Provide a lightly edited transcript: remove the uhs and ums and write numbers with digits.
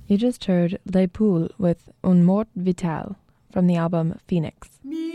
You just heard Les Poules with Un Mort Vital from the album Phoenix.